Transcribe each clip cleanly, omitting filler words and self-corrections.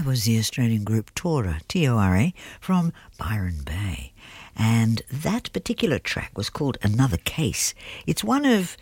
That was the Australian group Tora, T-O-R-A, from Byron Bay. And that particular track was called Another Case. It's one of,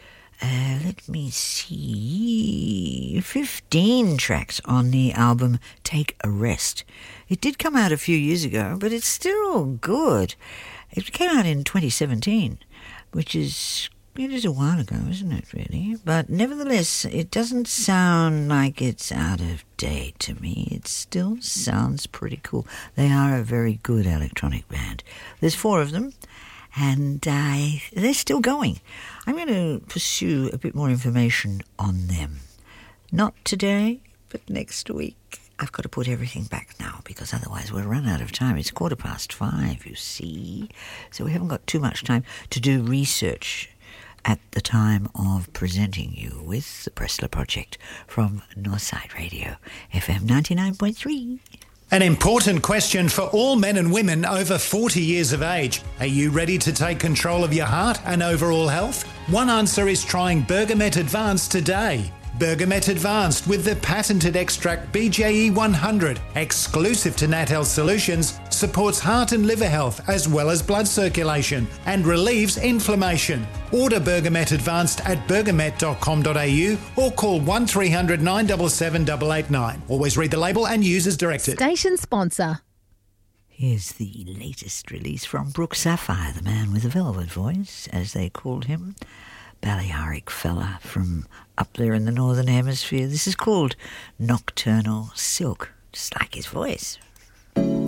15 tracks on the album Take a Rest. It did come out a few years ago, but it's still good. It came out in 2017, which is... It is a while ago, isn't it, really? But nevertheless, it doesn't sound like it's out of date to me. It still sounds pretty cool. They are a very good electronic band. There's 4 of them, and they're still going. I'm going to pursue a bit more information on them. Not today, but next week. I've got to put everything back now because otherwise we'll run out of time. It's 5:15, you see. So we haven't got too much time to do research at the time of presenting you with the Pressler Project from Northside Radio, FM 99.3. An important question for all men and women over 40 years of age. Are you ready to take control of your heart and overall health? One answer is trying Bergamet Advanced today. Bergamet Advanced with the patented extract BJE 100, exclusive to Nat Health Solutions, supports heart and liver health as well as blood circulation and relieves inflammation. Order Bergamet Advanced at bergamet.com.au or call 1300 977 889. Always read the label and use as directed. Station sponsor. Here's the latest release from Brooke Sapphire, the man with a velvet voice, as they called him. Balearic fella from up there in the Northern Hemisphere. This is called Nocturnal Silk, just like his voice.